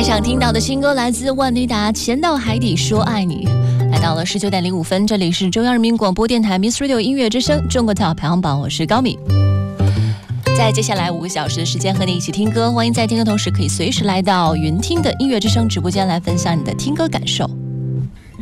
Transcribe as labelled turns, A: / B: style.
A: 想听到的新歌来自万妮达，《潜到海底说爱你》。来到了19:05，这里是中央人民广播电台 Miss Radio 音乐之声中国 Top 排行榜，我是高敏。在接下来5个小时的时间和你一起听歌，欢迎在听歌同时可以随时来到云听的音乐之声直播间来分享你的听歌感受。